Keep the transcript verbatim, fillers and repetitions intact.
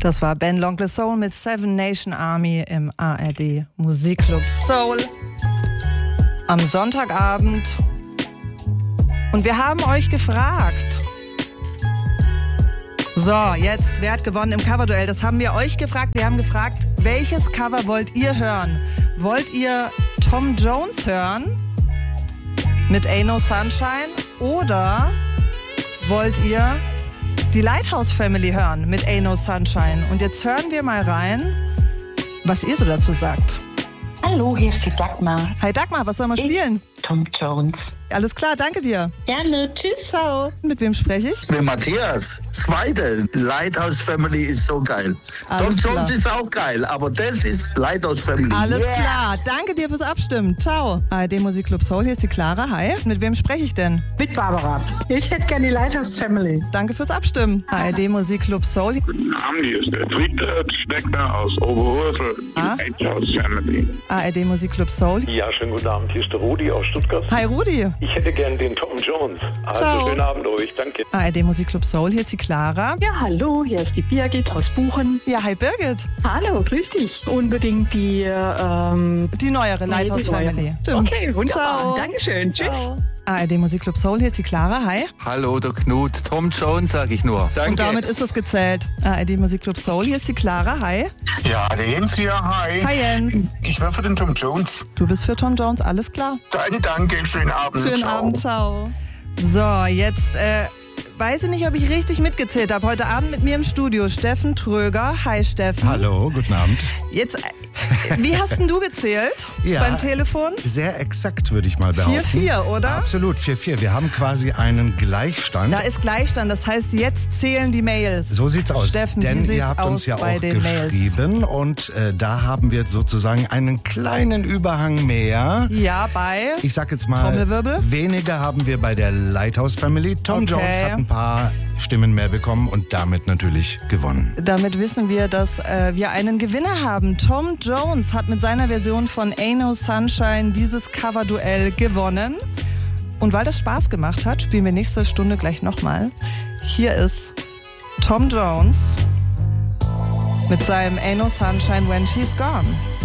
Das war Ben L'Oncle Soul mit Seven Nation Army im A R D Musikclub Soul am Sonntagabend. Und wir haben euch gefragt. So, jetzt, wer hat gewonnen im Coverduell? Das haben wir euch gefragt. Wir haben gefragt, welches Cover wollt ihr hören? Wollt ihr Tom Jones hören mit Ain't No Sunshine? Oder wollt ihr die Lighthouse Family hören mit Ain't No Sunshine? Und jetzt hören wir mal rein, was ihr so dazu sagt. Hallo, hier ist die Dagmar. Hi Dagmar, was sollen wir spielen? Ich, Tom Jones. Alles klar, danke dir. Gerne, tschüss. Ciao. Mit wem spreche ich? Mit Matthias. Zweite, Lighthouse Family ist so geil. Alles Tom Jones klar. ist auch geil, aber das ist Lighthouse Family. Alles Yeah. klar, danke dir fürs Abstimmen. Ciao. A R D Musikclub Soul, hier ist die Clara. Hi. Mit wem spreche ich denn? Mit Barbara. Ich hätte gerne die Lighthouse Family. Danke fürs Abstimmen. A R D Musikclub Soul. Guten Abend, hier ist der Friedrich Steckner aus Oberhorsel. Ah. Lighthouse Family. A R D Musikclub Soul. Ja, schönen guten Abend. Hier ist der Rudi aus Stuttgart. Hi Rudi. Ich hätte gern den Tom Jones. Also Ciao. schönen Abend euch. Danke. A R D Musikclub Soul, hier ist die Clara. Ja, hallo, hier ist die Birgit aus Buchen. Ja, hi Birgit. Hallo, grüß dich. Unbedingt die, ähm... Die neuere Lighthouse die neuere. Family. Stimmt. Okay, wunderbar. Ciao. Dankeschön. Tschüss. Ciao. A R D Musikclub Soul, hier ist die Clara. Hi. Hallo, der Knut. Tom Jones, sag ich nur. Danke. Und damit ist es gezählt. A R D Musikclub Soul, hier ist die Clara. Hi. Ja, der Jens hier, hi. Hi Jens. Ich wäre für den Tom Jones. Du bist für Tom Jones, alles klar. Danke, danke, schönen Abend. Schönen ciao. Abend, ciao. So, jetzt äh, weiß ich nicht, ob ich richtig mitgezählt habe. Heute Abend mit mir im Studio Steffen Tröger. Hi Steffen. Hallo, guten Abend. Jetzt, äh, wie hast denn du gezählt Ja. beim Telefon? Sehr exakt, würde ich mal behaupten. vier vier, oder? Absolut, vier vier. Wir haben quasi einen Gleichstand. Da ist Gleichstand, das heißt, jetzt zählen die Mails. So sieht's aus. Steffen, Denn wie sieht's ihr habt aus uns ja bei auch den Mails? geschrieben und äh, da haben wir sozusagen einen kleinen Überhang mehr. Ja, bei? Ich sag jetzt mal, Trommelwirbel? weniger haben wir bei der Lighthouse Family. Tom Okay. Jones hat ein paar Stimmen mehr bekommen und damit natürlich gewonnen. Damit wissen wir, dass äh, wir einen Gewinner haben. Tom Jones hat mit seiner Version von Ain't No Sunshine dieses Coverduell gewonnen. Und weil das Spaß gemacht hat, spielen wir nächste Stunde gleich nochmal. Hier ist Tom Jones mit seinem Ain't No Sunshine When She's Gone.